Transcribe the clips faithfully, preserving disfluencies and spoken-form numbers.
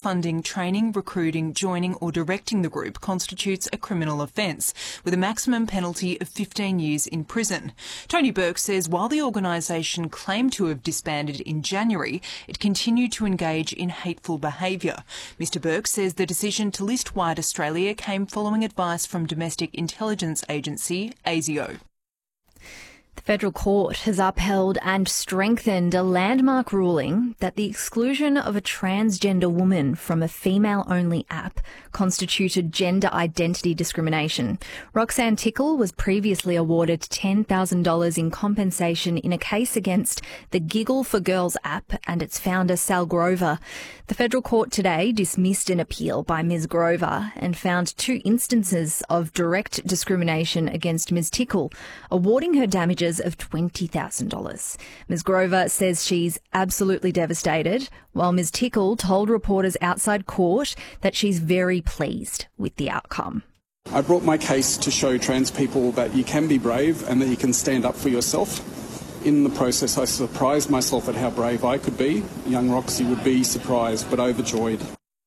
funding, training, recruiting, joining or directing the group constitutes a criminal offence, with a maximum penalty of fifteen years in prison. Tony Burke says while the organisation claimed to have disbanded in January, it continued to engage in hateful behaviour. Mister Burke says the decision to list White Australia came following advice from domestic intelligence agency ASIO. The Federal Court has upheld and strengthened a landmark ruling that the exclusion of a transgender woman from a female-only app constituted gender identity discrimination. Roxanne Tickle was previously awarded ten thousand dollars in compensation in a case against the Giggle for Girls app and its founder, Sal Grover. The Federal Court today dismissed an appeal by Miz Grover and found two instances of direct discrimination against Miz Tickle, awarding her damages of twenty thousand dollars. Miz Grover says she's absolutely devastated, while Miz Tickle told reporters outside court that she's very pleased with the outcome. I brought my case to show trans people that you can be brave and that you can stand up for yourself. In the process, I surprised myself at how brave I could be. Young Roxy would be surprised but overjoyed.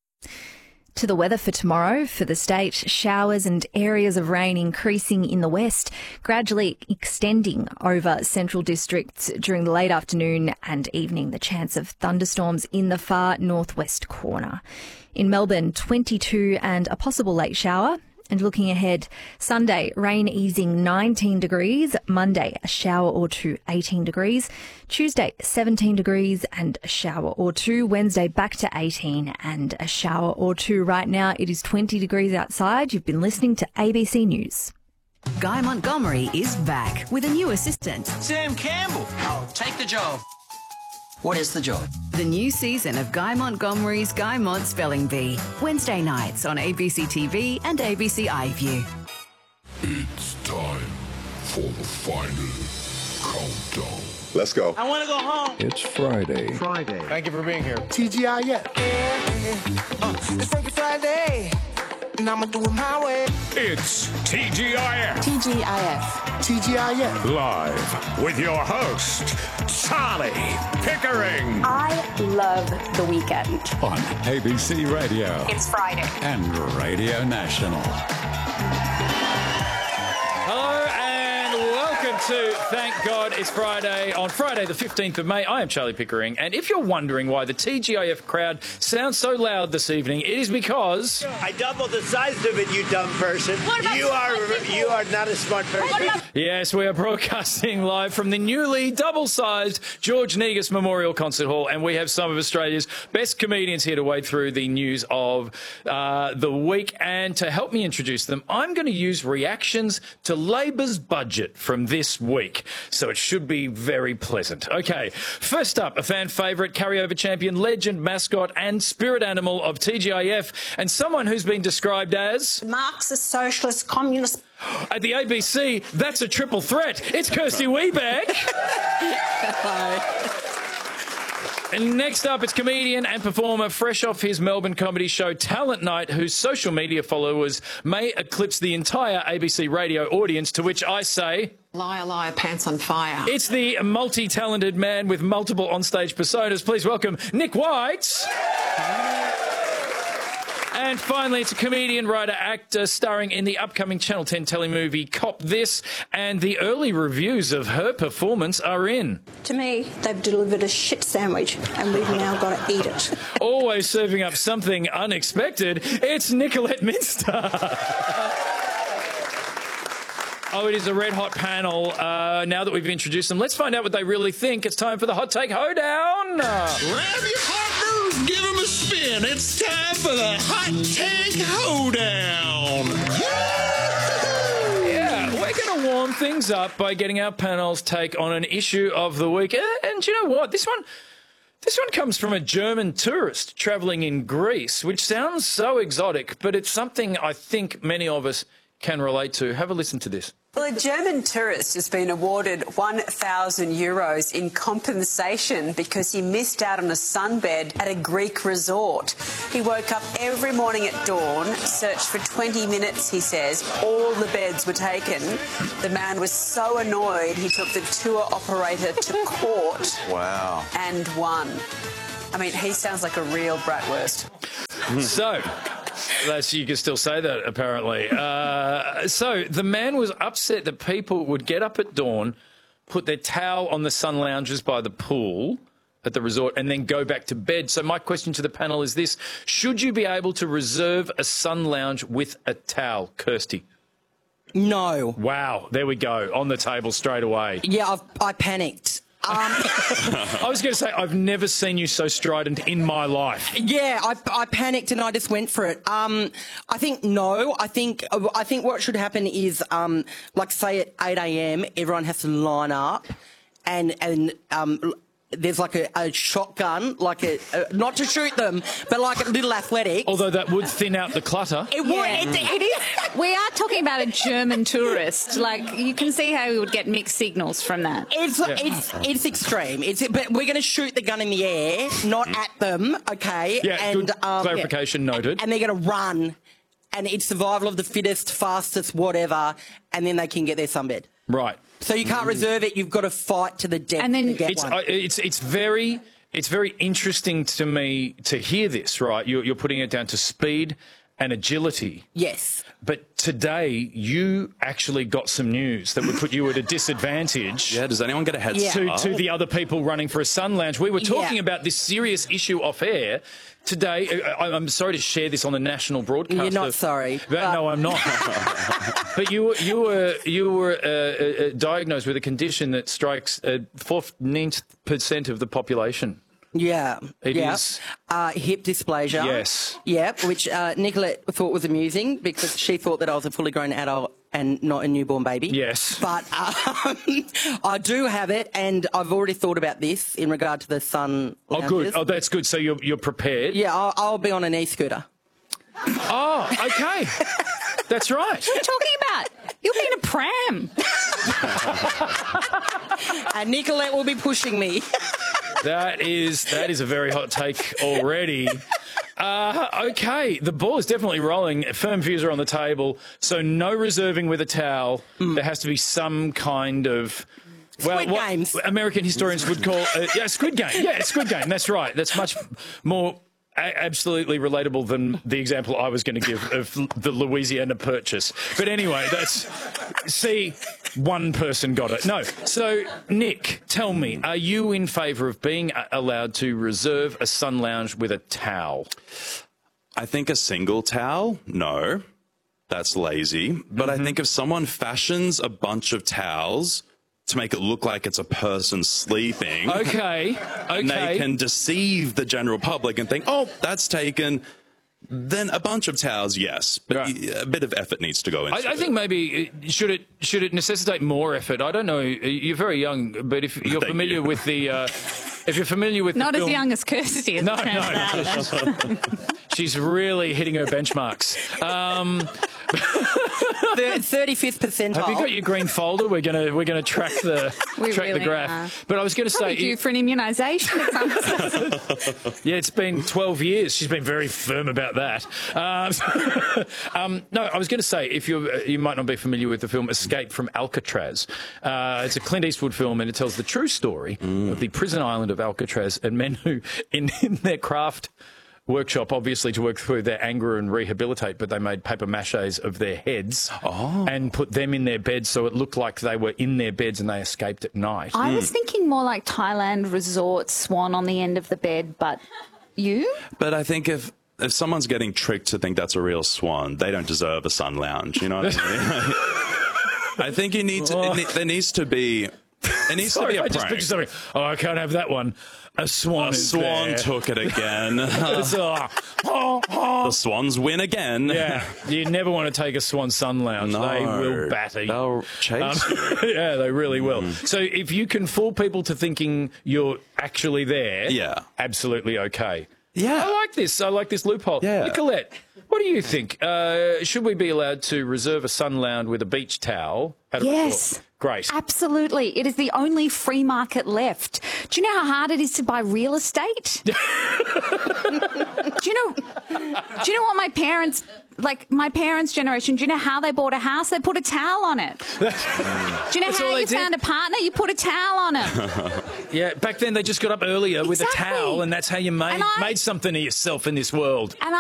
To the weather for tomorrow. For the state, showers and areas of rain increasing in the west, gradually extending over central districts during the late afternoon and evening. The chance of thunderstorms in the far northwest corner. In Melbourne, twenty-two and a possible late shower. And looking ahead, Sunday, rain easing nineteen degrees. Monday, a shower or two, eighteen degrees. Tuesday, seventeen degrees and a shower or two. Wednesday, back to eighteen and a shower or two. Right now, it is twenty degrees outside. You've been listening to A B C News. Guy Montgomery is back with a new assistant. Sam Campbell. Oh, take the job. What is the job? The new season of Guy Montgomery's Guy Mont Spelling Bee. Wednesday nights on A B C T V and A B C iView. It's time for the final countdown. Let's go. I want to go home. It's Friday. Friday. Thank you for being here. T G I F. Uh, it's Frankie Friday, and I'ma do it my way. It's T G I F. T G I F. T G I F. Live with your host, Charlie Pickering. I love the weekend. On A B C Radio. It's Friday. And Radio National. Hello and welcome to Thank God It's Friday. On Friday the fifteenth of May, I am Charlie Pickering, and if you're wondering why the T G I F crowd sounds so loud this evening, it is because... I doubled the size of it, you dumb person. You are you are not a smart person. Yes, we are broadcasting live from the newly double-sized George Negus Memorial Concert Hall, and we have some of Australia's best comedians here to wade through the news of uh, the week. And to help me introduce them, I'm going to use reactions to Labor's budget from this week, so it should be very pleasant. Okay, first up, a fan favourite, carryover champion, legend, mascot and spirit animal of T G I F, and someone who's been described as... Marxist, socialist, communist... At the A B C, that's a triple threat. It's Kirsty Wiebeck. And next up, it's comedian and performer fresh off his Melbourne comedy show Talent Night, whose social media followers may eclipse the entire A B C radio audience, to which I say... Liar, liar, pants on fire. It's the multi-talented man with multiple onstage personas. Please welcome Nick White. And finally, it's a comedian, writer, actor starring in the upcoming Channel ten telemovie Cop This, and the early reviews of her performance are in. To me, they've delivered a shit sandwich, and we've now got to eat it. Always serving up something unexpected, it's Nicolette Minster. Oh, it is a red-hot panel. Uh, now that we've introduced them, let's find out what they really think. It's time for the Hot Take Hoedown. Grab your partners, give them a spin. It's time for the Hot Take Hoedown. Yeah, we're going to warm things up by getting our panel's take on an issue of the week. And you know what? This one... This one comes from a German tourist travelling in Greece, which sounds so exotic, but it's something I think many of us can relate to. Have a listen to this. Well, a German tourist has been awarded one thousand euros in compensation because he missed out on a sunbed at a Greek resort. He woke up every morning at dawn, searched for twenty minutes, he says. All the beds were taken. The man was so annoyed he took the tour operator to court. Wow. And won. I mean, he sounds like a real bratwurst. So, that's, you can still say that, apparently. Uh, so, the man was upset that people would get up at dawn, put their towel on the sun lounges by the pool at the resort, and then go back to bed. So, my question to the panel is this. Should you be able to reserve a sun lounge with a towel, Kirsty? No. Wow, there we go, on the table straight away. Yeah, I've, I panicked. Um, I was going to say, I've never seen you so strident in my life. Yeah, I, I panicked and I just went for it. Um, I think no. I think I think what should happen is, um, like, say at eight a m, everyone has to line up, and and um, there's like a, a shotgun, like a, a not to shoot them, but like a little athletic. Although that would thin out the clutter. It would. Yeah. It, it is. We are talking about a German tourist. Like, you can see how we would get mixed signals from that. It's Yeah. it's it's extreme. It's but we're going to shoot the gun in the air, not at them. Okay. Yeah, and good um, clarification noted. and they're going to run, and it's survival of the fittest, fastest, whatever, and then they can get their sunbed. Right. So you can't reserve it. You've got to fight to the death And then to get It's, one. uh, it's, it's very... It's very interesting to me to hear this, right? You're, you're putting it down to speed and agility. Yes. But today, you actually got some news that would put you at a disadvantage. Yeah, does anyone get a head Yeah. To, start? to the other people running for a sun lounge. We were talking Yeah. about this serious issue off air. Today, I, I'm sorry to share this on the national broadcast. You're not of- sorry. But, no, I'm not. But you, were- you were you were uh, uh, diagnosed with a condition that strikes uh, fourteen percent of the population. Yeah. It yeah. is- Uh, hip dysplasia. Yes. Yep, which uh, Nicolette thought was amusing because she thought that I was a fully grown adult and not a newborn baby. Yes. But um, I do have it, and I've already thought about this in regard to the sun Oh, good. lounges. Oh, that's good. So you're you're prepared. Yeah, I'll, I'll be on an e-scooter. Oh, okay. That's right. What are you talking about? You'll be in a pram. And Nicolette will be pushing me. That is that is a very hot take already. Uh, okay, the ball is definitely rolling. Firm views are on the table. So no reserving with a towel. Mm. There has to be some kind of... Well, Squid what Games. American historians would call... Uh, yeah, Squid Game. Yeah, Squid Game. That's right. That's much more... A- absolutely relatable than the example I was going to give of the Louisiana Purchase. But anyway, that's... See, one person got it. No. So, Nick, tell me, are you in favour of being a- allowed to reserve a sun lounge with a towel? I think a single towel, no. That's lazy. But Mm-hmm. I think if someone fashions a bunch of towels to make it look like it's a person sleeping... Okay, And okay. they can deceive the general public and think, oh, that's taken... Then a bunch of towels, yes, but a bit of effort needs to go into I, I it. think maybe uh, should it should it necessitate more effort? I don't know. You're very young, but if you're Thank familiar you. with the uh, if you're familiar with Not the as film, young as Kirsty, as No, it turns out. no. She's really hitting her benchmarks. Um, The thirty-fifth percentile. have you got your green folder? We're gonna we're gonna track the We track the really graph. are. But I was going to say, Probably due for an immunisation at some stage. yeah, it's been twelve years. She's been very firm about that. Um, um, no, I was going to say, if you you might not be familiar with the film Escape from Alcatraz. Uh, it's a Clint Eastwood film, and it tells the true story of the prison island of Alcatraz and men who, in, in their craft workshop, obviously to work through their anger and rehabilitate, but they made paper maches of their heads and put them in their beds so it looked like they were in their beds and they escaped at night. I was thinking more like Thailand resort, swan on the end of the bed, but you? But I think if if someone's getting tricked to think that's a real swan, they don't deserve a sun lounge. You know what I mean? I think you need to. It ne- there needs to be. It needs Sorry, to be a I just prank. pictured something. Oh, I can't have that one. A swan. A is swan there. took it again. It's, uh, oh, oh. The swans win again. Yeah, you never want to take a swan sun lounge. No. They will batter you. They'll chase Um, you. yeah, they really will. So if you can fool people to thinking you're actually there, Yeah. absolutely okay. Yeah. I like this. I like this loophole. Yeah. Nicolette, what do you think? Uh, should we be allowed to reserve a sun lounge with a beach towel? At a Yes. resort? Great. Absolutely. It is the only free market left. Do you know how hard it is to buy real estate? do you know do you know what my parents like my parents' generation, do you know how they bought a house? They put a towel on it. Do you know That's all how they you did. found a partner? You put a towel on it. Yeah, back then they just got up earlier with a Exactly. towel, and that's how you made And I- made something of yourself in this world. And